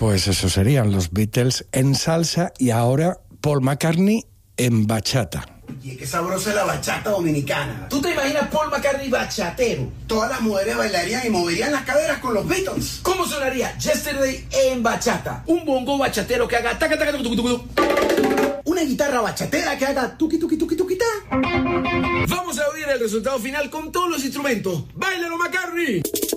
Pues eso serían los Beatles en salsa y ahora Paul McCartney en bachata. Y qué sabrosa es la bachata dominicana. ¿Tú te imaginas Paul McCartney bachatero? Todas las mujeres bailarían y moverían las caderas con los Beatles. ¿Cómo sonaría Yesterday en bachata? Un bongo bachatero que haga taca taca tucu tucu tucu. Una guitarra bachatera que haga tuqui tuqui tuqui tuqui ta. Vamos a oír el resultado final con todos los instrumentos. ¡Báilalo, McCartney!